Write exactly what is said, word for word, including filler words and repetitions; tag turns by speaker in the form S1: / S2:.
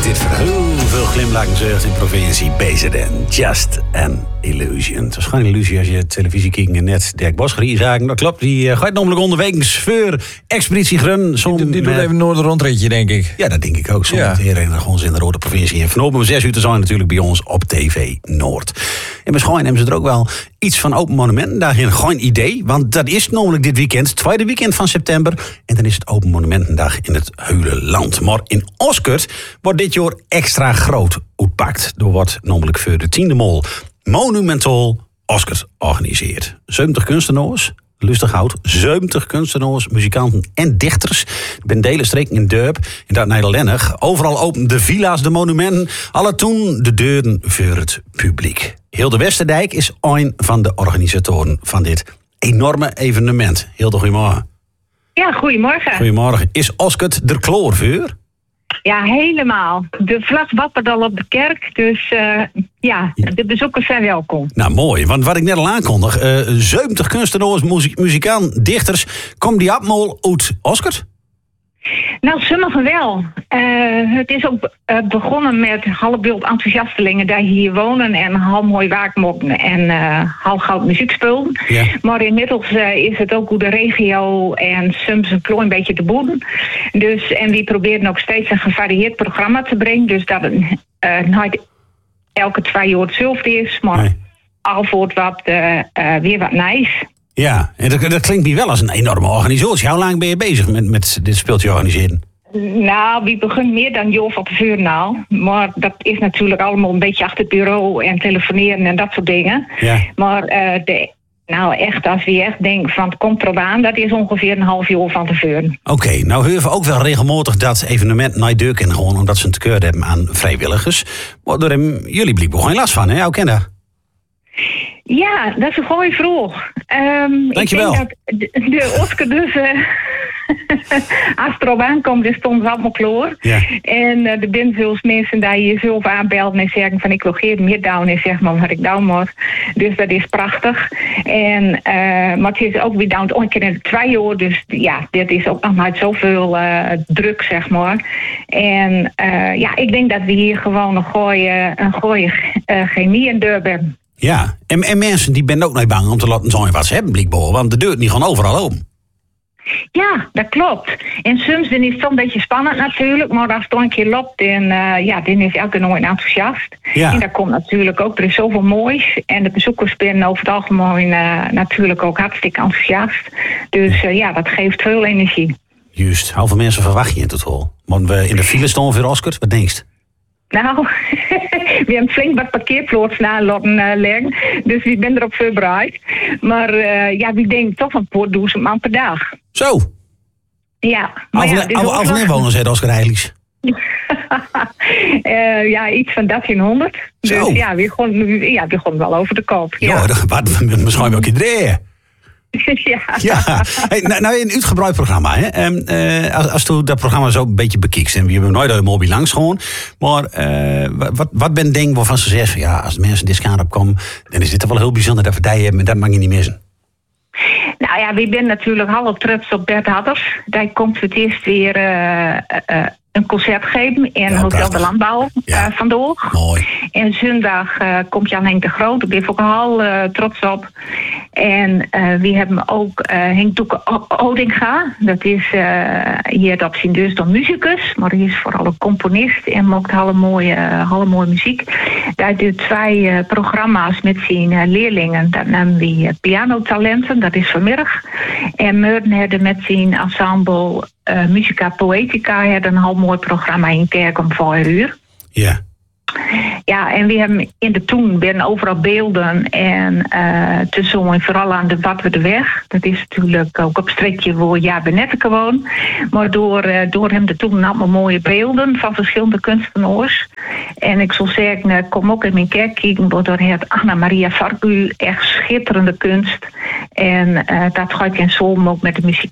S1: dit voor heel veel glimlachen zorgt in provincie B Z N. Just an illusion. Het is geen illusie als je televisie kijkt en net Dirk Bosgerie zagen. Dat klopt, die uh, gaat namelijk onderwegens voor Expeditie Grun.
S2: Die, die doet met... even een Noorder-rondritje, denk ik.
S1: Ja, dat denk ik ook. Soms
S2: ja.
S1: herinneren gewoon in de rode provincie. En vanop om zes uur te zijn natuurlijk bij ons op T V Noord. En misschien hebben ze er ook wel iets van Open Monumentendag in. Geen idee, want dat is namelijk dit weekend, het tweede weekend van september. En dan is het Open Monumentendag in het hele land. Maar in Oskert wordt dit jaar extra groot uitpakt. Door wat namelijk voor de tiende mol Monumental Oskert organiseert. zeventig kunstenaars, lustig hout, zeventig kunstenaars, muzikanten en dichters. Ben delen streken in Durp, in dat Nederlandig. Overal open de villa's, de monumenten, alle toen de deuren voor het publiek. Hilde Westerdijk is een van de organisatoren van dit enorme evenement. Hilde, goedemorgen.
S3: Ja, goedemorgen.
S1: Goedemorgen. Is Oskert er klaar voor?
S3: Ja, helemaal. De vlag wappert al op de kerk, dus uh, ja, de bezoekers zijn welkom.
S1: Nou, mooi, want wat ik net al aankondig, uh, zeventig kunstenaars, muziek, muzikanten, dichters, komt die allemaal uit Oskert?
S3: Nou, sommigen wel. Uh, het is ook uh, begonnen met halfbeeld enthousiastelingen die hier wonen en hal mooi waakmokken en uh, hal goud muziekspul. Ja. Maar inmiddels uh, is het ook hoe de regio en soms een klein beetje de boeren. Dus, en die proberen ook steeds een gevarieerd programma te brengen. Dus dat het uh, nooit elke twee jaar hetzelfde is, maar nee. al voor wat uh, uh, weer wat nice.
S1: Ja, en dat, dat klinkt niet wel als een enorme organisatie. Hoe lang ben je bezig met, met dit speeltje organiseren?
S3: Nou, we beginnen meer dan jaar van tevoren al. Maar dat is natuurlijk allemaal een beetje achter het bureau en telefoneren en dat soort dingen. Ja. Maar uh, de, nou echt, als we echt denken van het komt erop aan, dat is ongeveer een half jaar van tevoren.
S1: Oké, okay, nou horen we ook wel regelmatig dat evenement naar deur en gewoon omdat ze een tekeur hebben aan vrijwilligers. Maar daar hebben jullie blijkbaar geen last van, hè? Hoe ken je dat?
S3: Ja, dat is een goeie vraag. Um,
S1: Dankjewel.
S3: Ik denk dat de, de Oskert dus... Uh, als het erop aankomt, dan stonden ze allemaal klaar. Ja. En uh, er zijn zelfs mensen die je zelf aanbelden en zeggen van ik wil geen meer down en zeg maar wat ik down moet. Dus dat is prachtig. En, uh, maar het is ook weer down een keer in de twee jaar. Dus ja, dit is ook nog nooit zoveel uh, druk, zeg maar. En uh, ja, ik denk dat we hier gewoon een goeie, een goeie uh, chemie in Durban hebben.
S1: Ja, en, en mensen die ben ook niet bang om te laten zien wat ze hebben, blijkbaar. Want de deur niet gewoon overal open.
S3: Ja, dat klopt. En soms dan is het een beetje spannend natuurlijk, maar als het een keer loopt, dan, uh, ja, dan is elke nooit enthousiast. Ja. En dat komt natuurlijk ook, er is zoveel moois. En de bezoekers zijn over het algemeen uh, natuurlijk ook hartstikke enthousiast. Dus uh, ja, dat geeft veel energie.
S1: Juist. Hoeveel mensen verwacht je in totaal? Want we in de file staan voor Oskert, wat denk je?
S3: Nou, we hebben flink wat parkeerplaatsen aan laten uh, leggen. Dus we zijn erop voorbereid. Maar uh, ja, we denken toch een paar duizend man per dag.
S1: Zo?
S3: Ja.
S1: Hoeveel inwoners heeft Oskert eigenlijk?
S3: uh, ja, iets van dertienhonderd.
S1: Zo.
S3: Dus ja, we gaan, ja, we gaan wel over de kop. Ja,
S1: ja dat wat, misschien wel een keer draaien.
S3: Ja.
S1: ja. Hey, nou, nou, een uitgebreid programma. Hè? Um, uh, als, als je dat programma zo een beetje bekijkt. En we hebben nooit een mobiel langs gewoon. Maar uh, wat, wat ben ding waarvan ze zeggen van ja, als de mensen dit kant op komen, dan is dit toch wel heel bijzonder dat we die hebben. Dat mag je niet missen.
S3: Nou ja, we zijn natuurlijk half trots op Bert Hadders. Die komt voor het eerst weer uh, uh, een concert geven in ja, Hotel prachtig. De Landbouw ja. uh, vandaag. Mooi. En zondag uh, komt Jan Henk de Groot. Daar ben ik ook al uh, trots op. En uh, we hebben ook uh, Henk Doeke Odinga. Dat is uh, hier dat zien dus dan muzikus, maar hij is vooral een componist en maakt hele mooie, uh, hele mooie muziek. Daar doet twee uh, programma's met zijn uh, leerlingen. Dat nemen we uh, pianotalenten, dat is vanmiddag. En morgen met zijn ensemble uh, Musica Poetica hebben een heel mooi programma in Kerk om vijf uur.
S1: Ja.
S3: Ja, en we hebben in de toen ben overal beelden en uh, tussen vooral aan de Watwerdeweg. Dat is natuurlijk ook op het streekje waar ja Benetteke woont. Maar door, uh, door hem de toen allemaal mooie beelden van verschillende kunstenaars. En ik zal zeggen, uh, kom ook in mijn kerk kijken, want door het Anna Maria Vargu echt schitterende kunst. En uh, dat gaat in Zolm ook met de muziek